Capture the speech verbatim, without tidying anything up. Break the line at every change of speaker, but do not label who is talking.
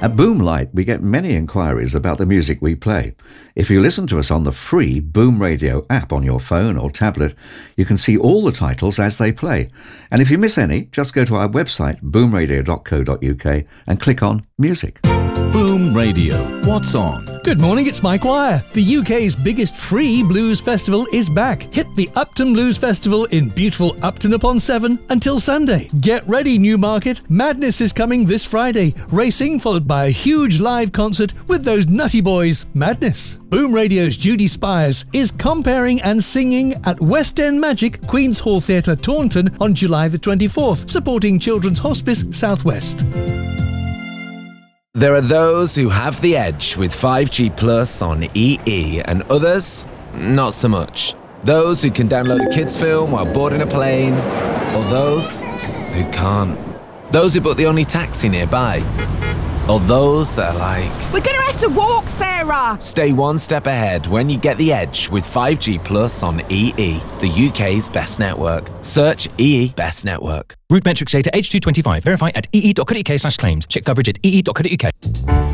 At Boomlight, we get many inquiries about the music we play. If you listen to us on the free Boom Radio app on your phone or tablet, you can see all the titles as they play. And if you miss any, just go to our website, boom radio dot co dot uk, and click on Music.
Boom Radio. What's on?
Good morning, it's Mike Wire. The U K's biggest free blues festival is back. Hit the Upton Blues Festival in beautiful Upton upon Severn until Sunday. Get ready, Newmarket. Madness is coming this Friday. Racing followed by a huge live concert with those nutty boys, Madness. Boom Radio's Judy Spires is comparing and singing at West End Magic, Queen's Hall Theatre, Taunton on July the twenty-fourth, supporting Children's Hospice Southwest.
There are those who have the edge with five G Plus on E E and others, not so much. Those who can download a kids film while boarding a plane, or those who can't. Those who book the only taxi nearby, or those that are like,
we're gonna have to walk, Sarah!
Stay one step ahead when you get the edge with five G Plus on E E, the U K's best network. Search E E Best Network.
Root metrics data H two twenty-five. Verify at ee dot co dot uk slash claims. Check coverage at ee dot co dot uk.